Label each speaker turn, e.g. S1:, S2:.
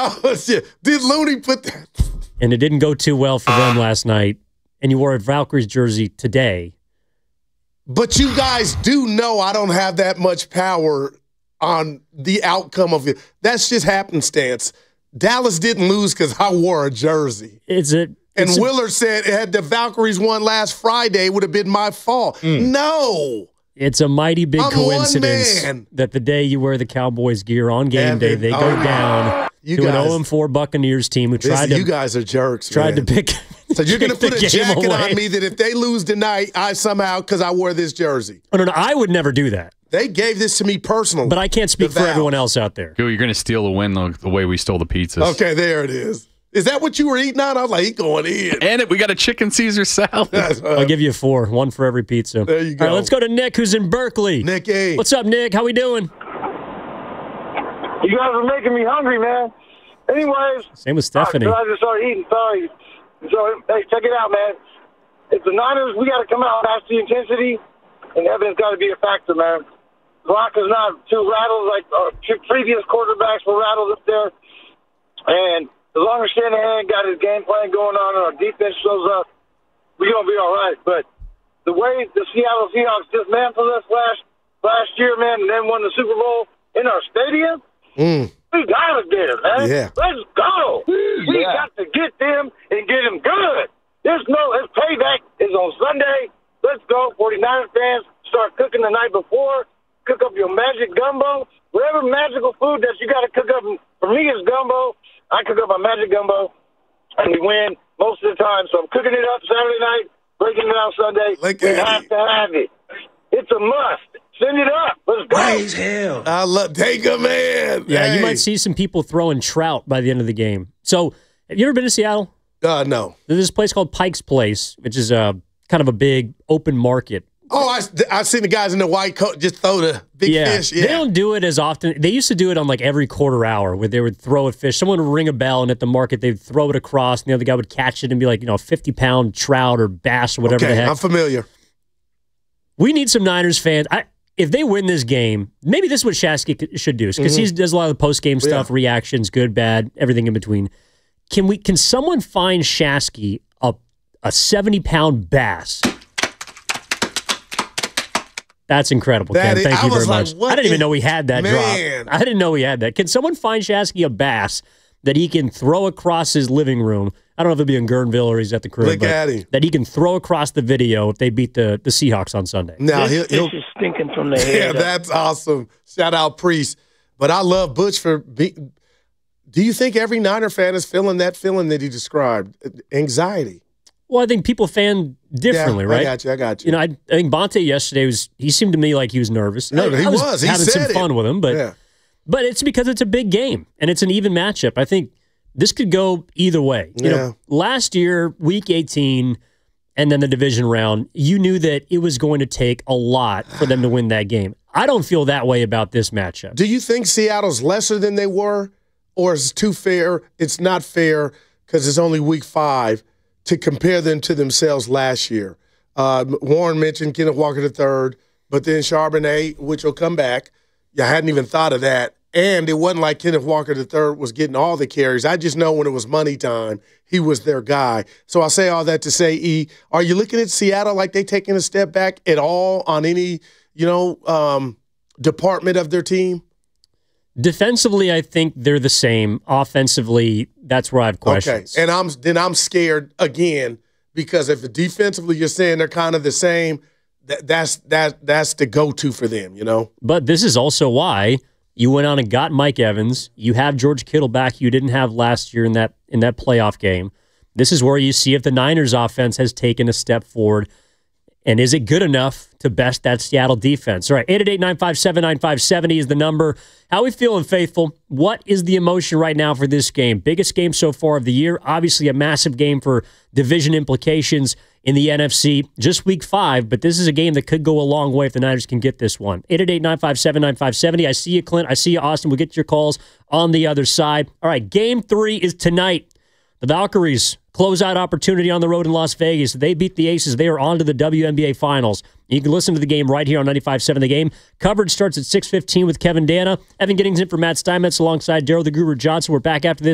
S1: Oh, shit. Did Looney put that?
S2: And it didn't go too well for them last night. And you wore a Valkyries jersey today.
S1: But you guys do know I don't have that much power on the outcome of it. That's just happenstance. Dallas didn't lose because I wore a jersey. And Willard said, had the Valkyries won last Friday, it would have been my fault. No.
S2: It's a mighty big coincidence that the day you wear the Cowboys gear on game day, they go down to an 0-4 Buccaneers team who tried to.
S1: You guys are jerks.
S2: Tried to pick.
S1: So you're going to put a jacket
S2: away
S1: on me that if they lose tonight, I somehow, because I wore this jersey.
S2: Oh, no, I would never do that.
S1: They gave this to me personally.
S2: But I can't speak for everyone else out there.
S3: You're going to steal the win the way we stole the pizzas.
S1: Okay, there it is. Is that what you were eating on? I was like, he's going in.
S3: And we got a chicken Caesar salad.
S2: I'll give you 4, 1 for every pizza.
S1: There you go.
S2: All right, let's go to Nick, who's in Berkeley.
S1: Nick A.
S2: What's up, Nick? How we doing?
S4: You guys are making me hungry, man. Anyways.
S2: Same with Stephanie.
S4: I just started eating. Sorry. So, hey, check it out, man. If the Niners, we got to come out past the intensity, and Evans got to be a factor, man. Brock is not too rattled like previous quarterbacks were rattled up there. And as long as Shanahan got his game plan going on and our defense shows up, we're going to be all right. But the way the Seattle Seahawks dismantled us last year, man, and then won the Super Bowl in our stadium, we got it there, man.
S1: Yeah.
S4: Let's go. We got to get them and get them good. There's payback is on Sunday. Let's go. 49ers fans, start cooking the night before. Cook up your magic gumbo. Whatever magical food that you got to cook up. For me, it's gumbo. I cook up my magic gumbo, and we win most of the time. So I'm cooking it up Saturday night, breaking it out Sunday. We have to have it. It's a must. Send it up. Let's go.
S1: Praise hell. I love take a man.
S2: Yeah,
S1: hey.
S2: You might see some people throwing trout by the end of the game. So, have you ever been to Seattle?
S1: No.
S2: There's this place called Pike's Place, which is kind of a big open market.
S1: Oh, I've seen the guys in the white coat just throw the big fish. Yeah.
S2: They don't do it as often. They used to do it on like every quarter hour where they would throw a fish. Someone would ring a bell, and at the market, they'd throw it across, and the other guy would catch it and be like, a 50-pound trout or bass or whatever the heck.
S1: I'm familiar.
S2: We need some Niners fans. If they win this game, maybe this is what Shasky should do, because he does a lot of the post-game stuff, reactions, good, bad, everything in between. Can someone find Shasky a 70-pound bass? That's incredible, Ken. Thank you very much. I didn't even know we had that drop. I didn't know we had that. Can someone find Shasky a bass that he can throw across his living room? I don't know if it'll be in Guerneville or he's at the crib, but that he can throw across the video if they beat the Seahawks on Sunday.
S1: Now
S4: this is stinking from the head.
S1: Yeah, that's awesome. Shout out Priest. But I love Butch for beating. Do you think every Niner fan is feeling that feeling that he described? Anxiety.
S2: Well, I think people fan differently, right?
S1: I got you.
S2: I think Bonte yesterday he seemed to me like he was nervous.
S1: No, he was. He
S2: having some fun with him, but it's because it's a big game and it's an even matchup. I think this could go either way. Last year, Week 18, and then the division round, you knew that it was going to take a lot for them to win that game. I don't feel that way about this matchup.
S1: Do you think Seattle's lesser than they were, or is it too fair? It's not fair because it's only Week 5 to compare them to themselves last year. Warren mentioned Kenneth Walker III, but then Charbonnet, which will come back. I hadn't even thought of that. And it wasn't like Kenneth Walker III was getting all the carries. I just know when it was money time, he was their guy. So I say all that to say, E, are you looking at Seattle like they taking a step back at all on any, department of their team?
S2: Defensively, I think they're the same. Offensively, that's where I have questions.
S1: Okay, and I'm scared again because if defensively you're saying they're kind of the same, that's the go-to for them,
S2: But this is also why you went on and got Mike Evans. You have George Kittle back. You didn't have last year in that playoff game. This is where you see if the Niners offense has taken a step forward. And is it good enough to best that Seattle defense? All right, 888-957-9570 is the number. How are we feeling, Faithful? What is the emotion right now for this game? Biggest game so far of the year. Obviously a massive game for division implications in the NFC. Just Week 5, but this is a game that could go a long way if the Niners can get this one. 888-957-9570. I see you, Clint. I see you, Austin. We'll get your calls on the other side. All right, Game 3 is tonight. The Valkyries, closeout opportunity on the road in Las Vegas. They beat the Aces. They are on to the WNBA Finals. You can listen to the game right here on 95.7 The Game. Coverage starts at 6:15 with Kevin Dana. Evan Giddings in for Matt Steinmetz alongside Daryl the Guru Johnson. We're back after this.